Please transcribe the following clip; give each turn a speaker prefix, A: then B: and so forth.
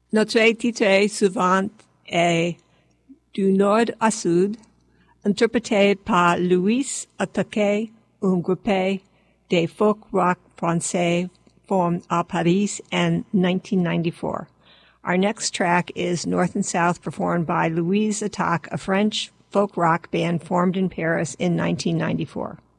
A: Notre titre suivant est Du Nord à Sud, interprété par Louis Attaqué, un groupe de folk rock français formed à Paris in 1994. Our next track is North and South, performed by Louise Attaque, a French folk rock band formed in Paris in 1994.